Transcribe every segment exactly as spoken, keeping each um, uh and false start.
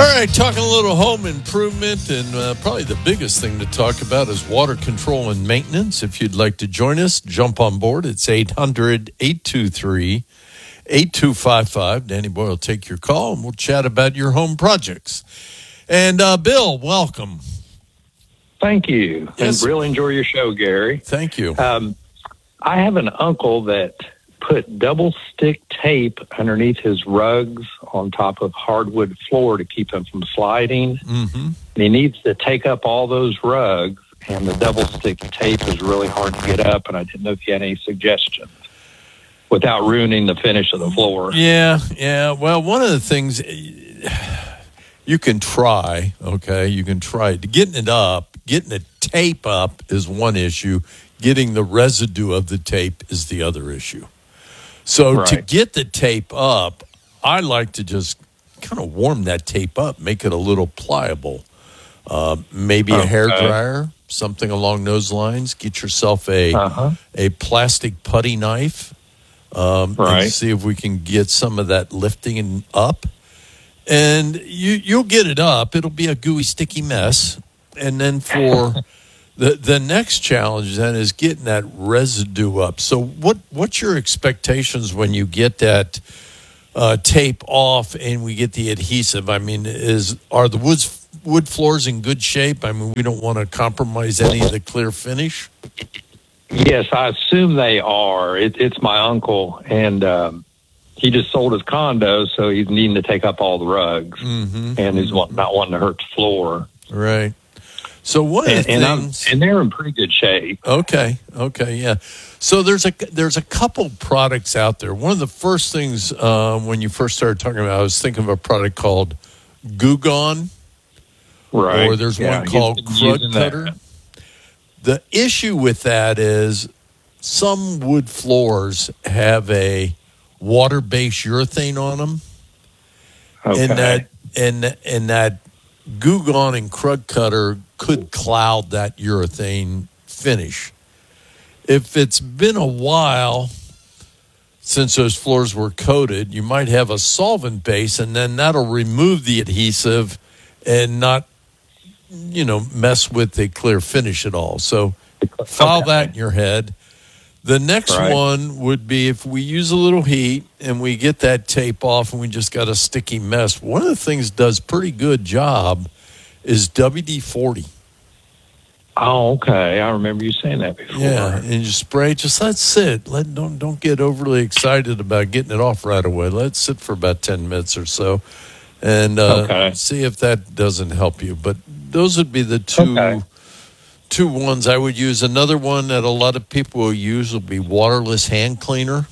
right, talking a little home improvement, and uh, probably the biggest thing to talk about is water control and maintenance. If you'd like to join us, jump on board. It's eight hundred, eight two three, eight two five five. Danny Boy will take your call, and we'll chat about your home projects. And uh, Bill, welcome. Thank you. Yes. And really enjoy your show, Gary. Thank you. Um, I have an uncle that put double stick tape underneath his rugs on top of hardwood floor to keep them from sliding. Mm-hmm. And he needs to take up all those rugs, and the double stick tape is really hard to get up, and I didn't know if you had any suggestions without ruining the finish of the floor. Yeah, yeah. Well, one of the things you can try, okay, you can try getting it up, getting the tape up is one issue. Getting the residue of the tape is the other issue. So right. to get the tape up, I like to just kind of warm that tape up, make it a little pliable. Uh, maybe okay. a hairdryer, something along those lines. Get yourself a uh-huh. a plastic putty knife, um, right. and see if we can get some of that lifting up. And you you'll get it up. It'll be a gooey, sticky mess. And then for The the next challenge then is getting that residue up. So what what's your expectations when you get that uh, tape off and we get the adhesive? I mean, is are the woods wood floors in good shape? I mean, we don't want to compromise any of the clear finish. Yes, I assume they are. It, it's my uncle, and um, he just sold his condo, so he's needing to take up all the rugs, mm-hmm. and he's want, not wanting to hurt the floor. Right. So one of the and, things, and, and they're in pretty good shape. Okay, okay, yeah. So there's a there's a couple products out there. One of the first things uh, when you first started talking about, I was thinking of a product called Goo Gone, right? Or there's yeah, one called Krud Kutter. That. The issue with that is some wood floors have a water-based urethane on them, okay. and that and and that Goo Gone and Krud Kutter could cloud that urethane finish. If it's been a while since those floors were coated, you might have a solvent base, and then that'll remove the adhesive and not, you know, mess with the clear finish at all. So file okay. that in your head. The next right. one would be if we use a little heat and we get that tape off and we just got a sticky mess. One of the things that does pretty good job is W D forty. Oh, okay. I remember you saying that before. Yeah, and you spray. Just let it sit. Let don't don't get overly excited about getting it off right away. Let it sit for about ten minutes or so, and uh, okay. see if that doesn't help you. But those would be the two okay. two ones I would use. Another one that a lot of people will use will be waterless hand cleaner.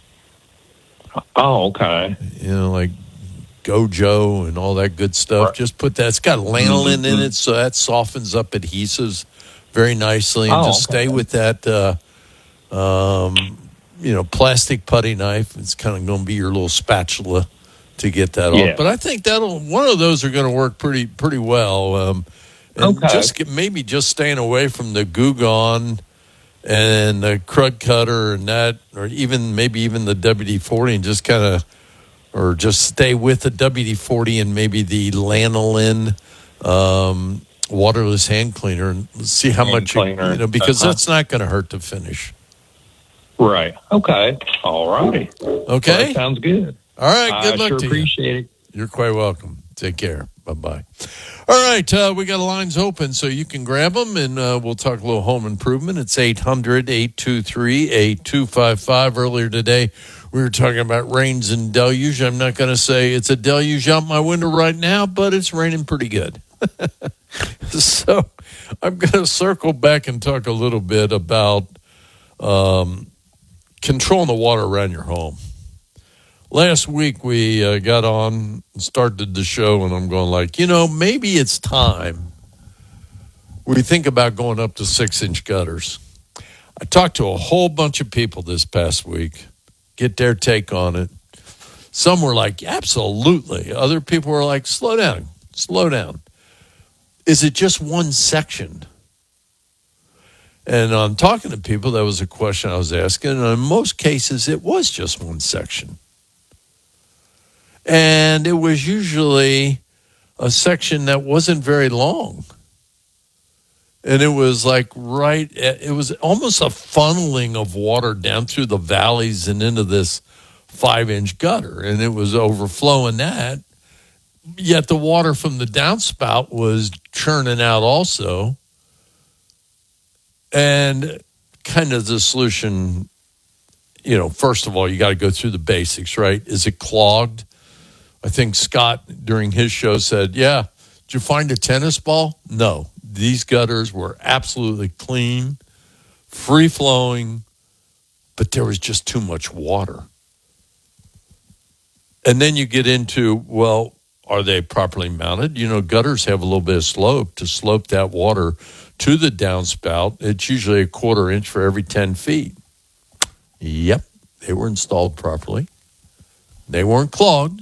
Oh, okay. You know, like Gojo and all that good stuff. Right. Just put that. It's got lanolin mm-hmm. in it, so that softens up adhesives very nicely. And oh, just okay. stay with that, uh, um, you know, plastic putty knife. It's kind of going to be your little spatula to get that yeah. off. But I think that'll one of those are going to work pretty pretty well. Um, and okay. just get, maybe just staying away from the Goo Gone and the Krud Kutter and that, or even maybe even the W D forty, and just kind of. Or just stay with the W D forty and maybe the lanolin um, waterless hand cleaner and see how hand much, you, cleaner. you know, because uh-huh. that's not going to hurt the finish. Right. Okay. All righty. Okay. Well, that sounds good. All right. Good I luck sure to appreciate you. it. You're quite welcome. Take care. Bye-bye. All right. Uh, we got lines open, so you can grab them, and uh, we'll talk a little home improvement. It's eight hundred, eight two three, eight two five five. Earlier today, we were talking about rains and deluge. I'm not going to say it's a deluge out my window right now, but it's raining pretty good. So I'm going to circle back and talk a little bit about um, controlling the water around your home. Last week we uh, got on and started the show, and I'm going like, you know, maybe it's time we think about going up to six-inch gutters. I talked to a whole bunch of people this past week, get their take on it. Some were like, absolutely. Other people were like, slow down, slow down. Is it just one section? And I'm talking to people, that was a question I was asking, and in most cases it was just one section. And it was usually a section that wasn't very long. And it was like right, it was almost a funneling of water down through the valleys and into this five-inch gutter. And it was overflowing that. Yet the water from the downspout was churning out also. And kind of the solution, you know, first of all, you got to go through the basics, right? Is it clogged? I think Scott, during his show, said, yeah, did you find a tennis ball? No. These gutters were absolutely clean, free-flowing, but there was just too much water. And then you get into, well, are they properly mounted? You know, gutters have a little bit of slope. To slope that water to the downspout, it's usually a quarter inch for every ten feet. Yep, they were installed properly. They weren't clogged.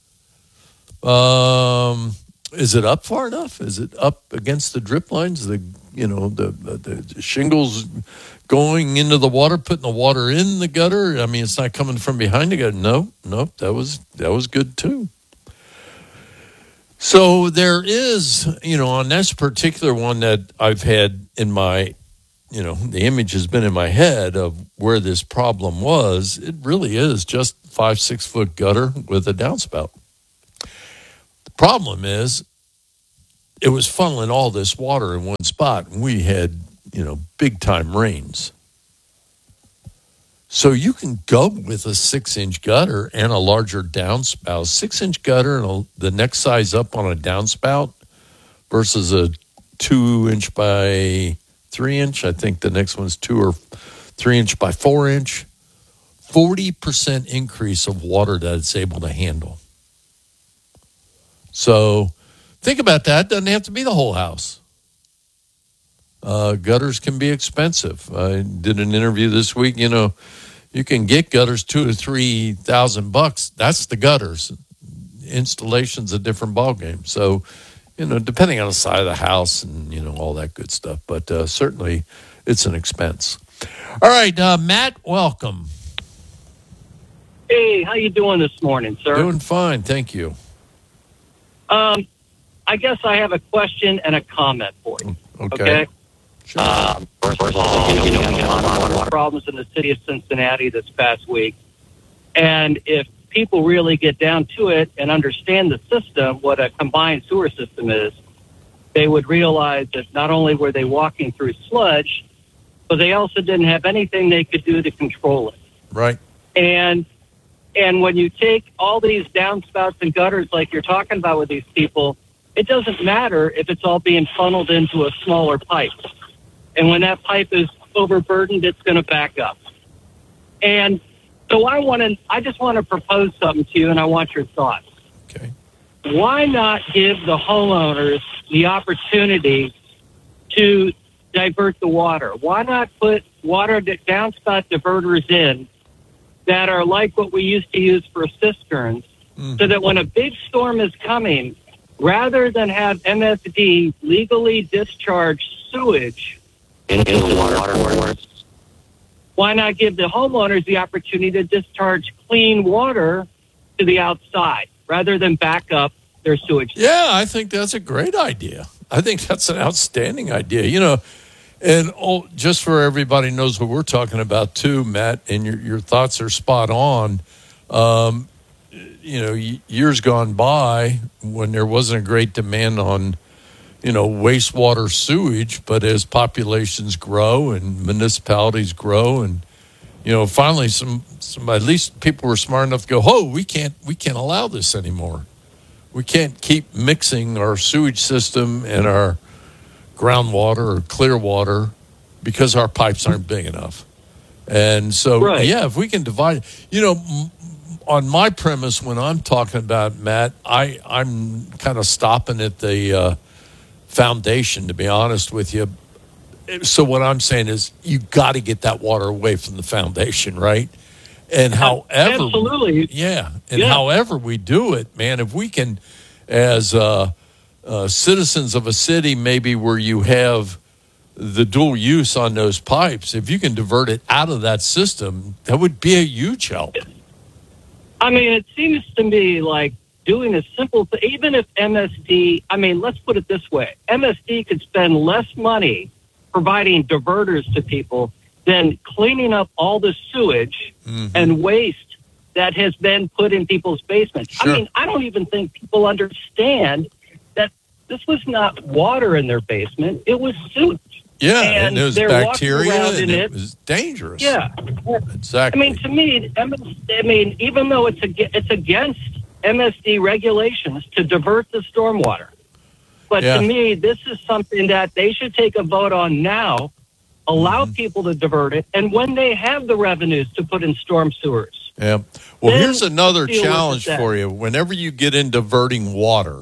Um, is it up far enough? Is it up against the drip lines? The you know the, the the shingles going into the water, putting the water in the gutter. I mean, it's not coming from behind the gutter. No, no, that was that was good too. So there is, you know, on this particular one that I've had in my, you know, the image has been in my head of where this problem was. It really is just five, six foot gutter with a downspout. The problem is it was funneling all this water in one spot, and we had, you know, big time rains. So you can go with a six-inch gutter and a larger downspout. Six-inch gutter and a, the next size up on a downspout versus a two-inch by three-inch. I think the next one's two or three-inch by four-inch. forty percent increase of water that it's able to handle. So think about that. It doesn't have to be the whole house. Uh, gutters can be expensive. I did an interview this week, you know, you can get gutters two to three thousand bucks. That's the gutters. Installation's a different ballgame. So, you know, depending on the side of the house and, you know, all that good stuff. But uh, certainly it's an expense. All right, uh, Matt, welcome. Hey, how you doing this morning, sir? Doing fine, thank you. Um, I guess I have a question and a comment for you. Okay. Okay. Sure. Um, first of all, you know, we had a lot of problems in the city of Cincinnati this past week. And if people really get down to it and understand the system, what a combined sewer system is, they would realize that not only were they walking through sludge, but they also didn't have anything they could do to control it. Right. And and when you take all these downspouts and gutters like you're talking about with these people, it doesn't matter if it's all being funneled into a smaller pipe. And when that pipe is overburdened, it's going to back up. And so I want to, I just want to propose something to you, and I want your thoughts. Okay. Why not give the homeowners the opportunity to divert the water? Why not put water downspout diverters in that are like what we used to use for cisterns, mm-hmm. so that when a big storm is coming, rather than have M S D legally discharge sewage into the water, why not give the homeowners the opportunity to discharge clean water to the outside rather than back up their sewage? Yeah, I think that's a great idea. I think that's an outstanding idea. You know, and oh, just for everybody knows what we're talking about too, Matt, and your your thoughts are spot on. Um, you know, years gone by when there wasn't a great demand on, you know, wastewater sewage, but as populations grow and municipalities grow, and you know, finally some, some at least people were smart enough to go, oh, we can't we can't allow this anymore. We can't keep mixing our sewage system and our groundwater or clear water because our pipes aren't big enough. And so, right. yeah, if we can divide, you know, m- on my premise when I'm talking about, Matt, I, I'm kind of stopping at the uh, foundation, to be honest with you. So what I'm saying is you got to get that water away from the foundation, right? And however, absolutely, yeah, and yeah. however we do it, man, if we can, as uh, uh, citizens of a city, maybe where you have the dual use on those pipes, if you can divert it out of that system, that would be a huge help. I mean, it seems to me like doing a simple thing, even if M S D, I mean, let's put it this way. M S D could spend less money providing diverters to people than cleaning up all the sewage mm-hmm. and waste that has been put in people's basements. Sure. I mean, I don't even think people understand that this was not water in their basement. It was sewage. Yeah, and, and it was bacteria, and it, it was dangerous. Yeah, exactly. I mean, to me, I mean, even though it's it's against M S D regulations to divert the stormwater, but yeah. to me, this is something that they should take a vote on now. Allow mm-hmm. people to divert it, and when they have the revenues to put in storm sewers. Yeah. Well, here's another challenge for you. Whenever you get in diverting water,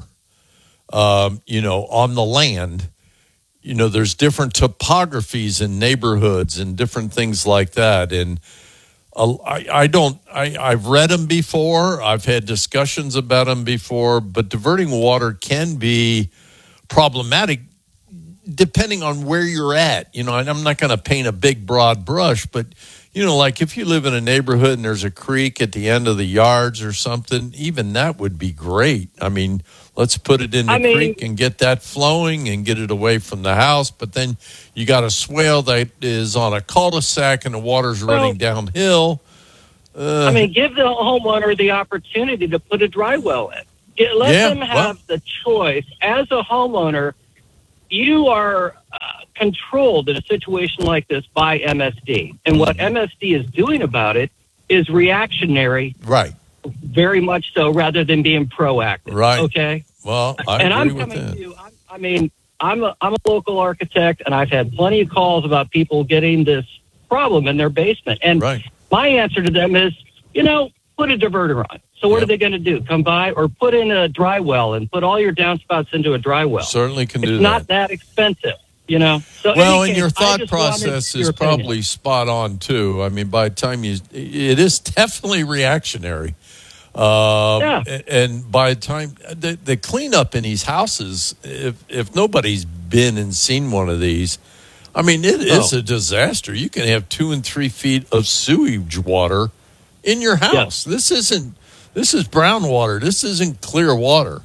um, you know, on the land. You know, there's different topographies in neighborhoods and different things like that. And uh, I, I don't, I, I've read them before. I've had discussions about them before, but diverting water can be problematic depending on where you're at. You know, and I'm not going to paint a big broad brush, but, you know, like if you live in a neighborhood and there's a creek at the end of the yards or something, even that would be great. I mean, let's put it in the I mean, creek and get that flowing and get it away from the house. But then you got a swale that is on a cul-de-sac and the water's well, running downhill. Uh, I mean, give the homeowner the opportunity to put a dry well in. Get, let yeah, them have well, the choice. As a homeowner, you are uh, controlled in a situation like this by M S D. And what M S D is doing about it is reactionary. Right. Very much so, rather than being proactive. Right. Okay. Well, I and agree I'm with coming that. to you. I'm, I mean, I'm a, I'm a local architect, and I've had plenty of calls about people getting this problem in their basement. And right. my answer to them is, you know, put a diverter on. So what yep. are they going to do? Come by or put in a dry well and put all your downspouts into a dry well. Certainly can it's do that. It's not that. that expensive. You know, so well, and case, your thought process is probably spot on too. I mean, by the time you, it is definitely reactionary. Uh, yeah. And by the time the, the cleanup in these houses, if if nobody's been and seen one of these, I mean, it is oh. a disaster. You can have two and three feet of sewage water in your house. Yeah. This isn't. This is brown water. This isn't clear water.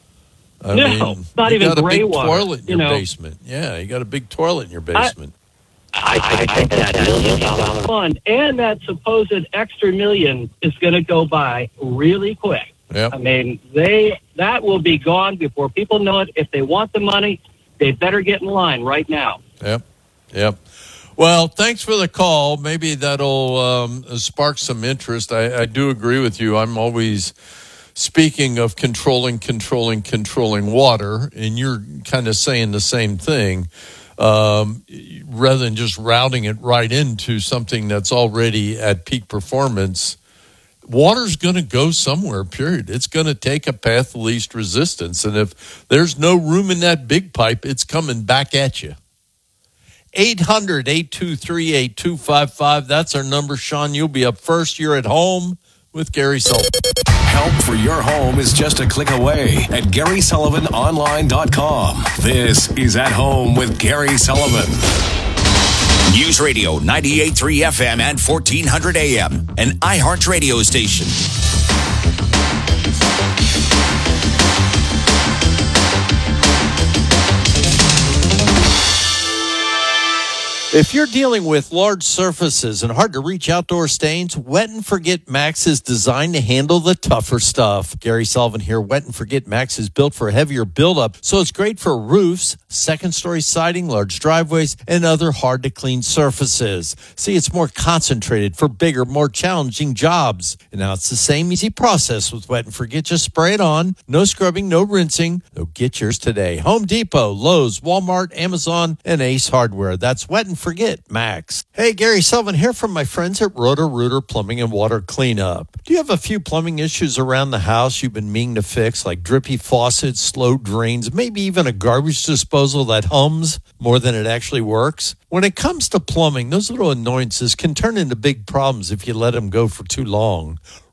I no, mean, not you even got a gray big water. Toilet in you your know. basement. Yeah, you got a big toilet in your basement. I, I, I think that million dollar fund and that supposed extra million is going to go by really quick. Yep. I mean, they that will be gone before people know it. If they want the money, they better get in line right now. Yep, yep. Well, thanks for the call. Maybe that'll um, spark some interest. I, I do agree with you. I'm always speaking of controlling, controlling, controlling water, and you're kind of saying the same thing, um, rather than just routing it right into something that's already at peak performance. Water's going to go somewhere, period. It's going to take a path of least resistance, and if there's no room in that big pipe, it's coming back at you. eight hundred, eight two three, eight two five five. That's our number. Sean, you'll be up first. You're at home with Gary Sullivan. Help for your home is just a click away at Gary Sullivan Online dot com. This is At Home with Gary Sullivan. News Radio ninety-eight point three F M and fourteen hundred A M, an iHeart radio station. If you're dealing with large surfaces and hard-to-reach outdoor stains, Wet and Forget Max is designed to handle the tougher stuff. Gary Sullivan here. Wet and Forget Max is built for heavier buildup, so it's great for roofs, second-story siding, large driveways, and other hard-to-clean surfaces. See, it's more concentrated for bigger, more challenging jobs. And now it's the same easy process with Wet and Forget. Just spray it on. No scrubbing, no rinsing. So get yours today. Home Depot, Lowe's, Walmart, Amazon, and Ace Hardware. That's Wet and Forget Max. Hey, Gary Sullivan here from my friends at Roto-Rooter Plumbing and Water Cleanup. Do you have a few plumbing issues around the house you've been meaning to fix, like drippy faucets, slow drains, maybe even a garbage disposal that hums more than it actually works? When it comes to plumbing, those little annoyances can turn into big problems if you let them go for too long.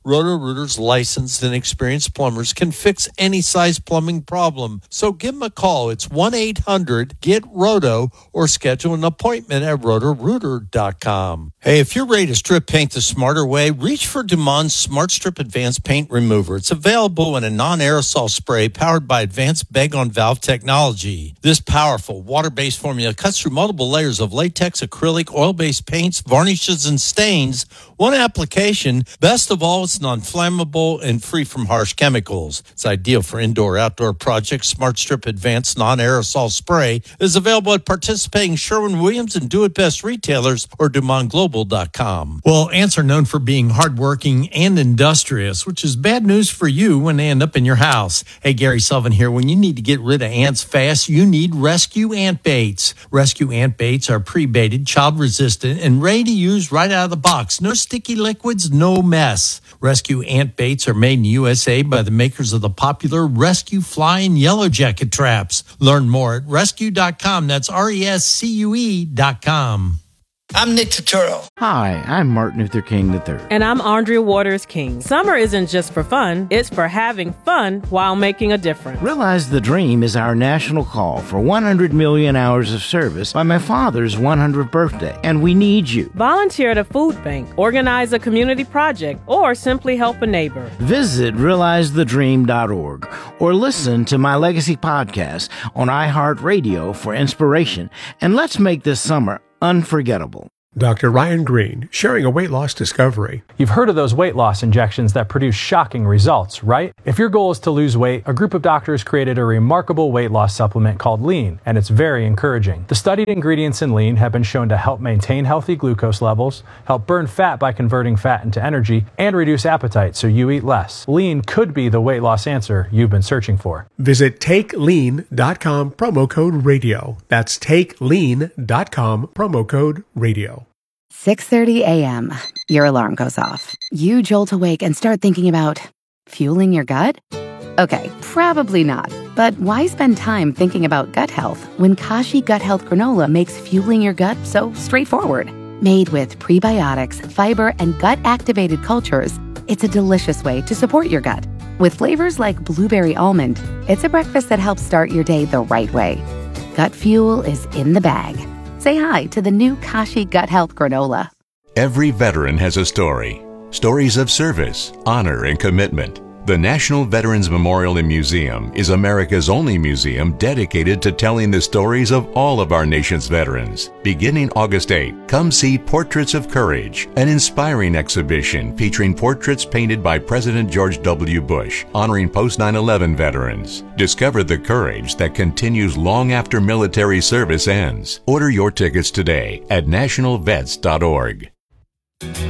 Roto-Rooter's licensed and experienced plumbers can fix any size plumbing problem. So give them a call. It's one eight hundred get roto or schedule an appointment at roto rooter dot com. Hey, if you're ready to strip paint the smarter way, reach for Dumond's Smart Strip Advanced Paint Remover. It's available in a non-aerosol spray powered by advanced bag-on-valve technology. This powerful water-based formula cuts through multiple layers of latex, acrylic, oil-based paints, varnishes, and stains. One application. Best of all, it's non-flammable and free from harsh chemicals. It's ideal for indoor-outdoor projects. Smart Strip Advanced Non-Aerosol Spray is available at participating Sherwin-Williams and Do It Best retailers or Dumont Global dot com. Well, ants are known for being hardworking and industrious, which is bad news for you when they end up in your house. Hey, Gary Sullivan here. When you need to get rid of ants fast, you need Rescue Ant Baits. Rescue Ant Baits are pre-baited, child-resistant, and ready to use right out of the box. No sticky liquids, no mess. Rescue Ant Baits are made in U S A by the makers of the popular Rescue Fly and Yellow Jacket traps. Learn more at rescue dot com. That's R E S C U E dot com. I'm Nick Turturro. Hi, I'm Martin Luther King the third. And I'm Andrea Waters King. Summer isn't just for fun, it's for having fun while making a difference. Realize the Dream is our national call for one hundred million hours of service by my father's one hundredth birthday, and we need you. Volunteer at a food bank, organize a community project, or simply help a neighbor. Visit realize the dream dot org or listen to my Legacy podcast on iHeartRadio for inspiration, and let's make this summer unforgettable. Doctor Ryan Green, sharing a weight loss discovery. You've heard of those weight loss injections that produce shocking results, right? If your goal is to lose weight, a group of doctors created a remarkable weight loss supplement called Lean, and it's very encouraging. The studied ingredients in Lean have been shown to help maintain healthy glucose levels, help burn fat by converting fat into energy, and reduce appetite so you eat less. Lean could be the weight loss answer you've been searching for. Visit take lean dot com, promo code radio. That's take lean dot com, promo code radio. six thirty a.m. Your alarm goes off. You jolt awake and start thinking about fueling your gut? Okay, probably not. But why spend time thinking about gut health when Kashi Gut Health Granola makes fueling your gut so straightforward? Made with prebiotics, fiber, and gut-activated cultures, it's a delicious way to support your gut. With flavors like blueberry almond, it's a breakfast that helps start your day the right way. Gut fuel is in the bag. Say hi to the new Kashi Gut Health Granola. Every veteran has a story. Stories of service, honor, and commitment. The National Veterans Memorial and Museum is America's only museum dedicated to telling the stories of all of our nation's veterans. Beginning August eighth, come see Portraits of Courage, an inspiring exhibition featuring portraits painted by President George W. Bush, honoring post nine eleven veterans. Discover the courage that continues long after military service ends. Order your tickets today at national vets dot org.